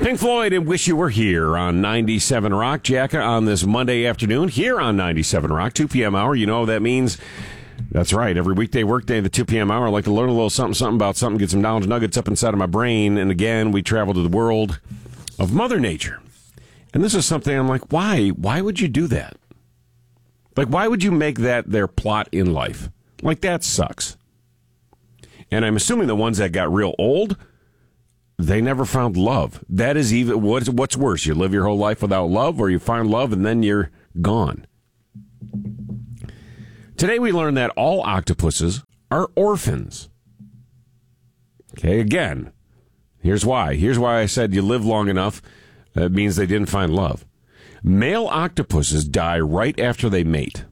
Pink Floyd and Wish You Were Here on 97 Rock. Jacka on this Monday afternoon here on 97 Rock, 2 p.m. hour. You know what that means. That's right. Every weekday workday, the 2 p.m. hour, I like to learn a little something about something, get some knowledge nuggets up inside of my brain. And again, we travel to the world of Mother Nature. And this is something I'm like, why? Why would you do that? Like, why would you make that their plot in life? Like, that sucks. And I'm assuming the ones that got real old, they never found love. That is even what's worse. You live your whole life without love, or you find love and then you're gone. Today we learned that all octopuses are orphans. Okay, again, here's why. Here's why I said you live long enough. That means they didn't find love. Male octopuses die right after they mate.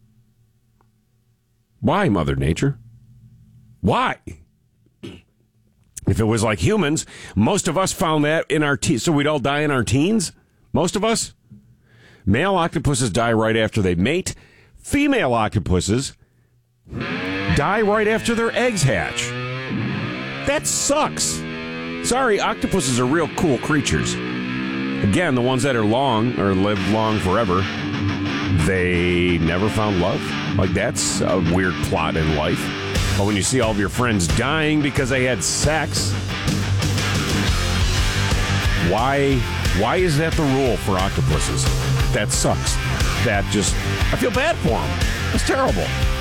Why, Mother Nature? Why? If it was like humans, most of us found that in our teens. So we'd all die in our teens? Most of us? Male octopuses die right after they mate. Female octopuses die right after their eggs hatch. That sucks. Sorry, octopuses are real cool creatures. Again, the ones that are long or live long forever, they never found love. Like, that's a weird plot in life. But when you see all of your friends dying because they had sex, why is that the rule for octopuses? That sucks. I feel bad for them. It's terrible.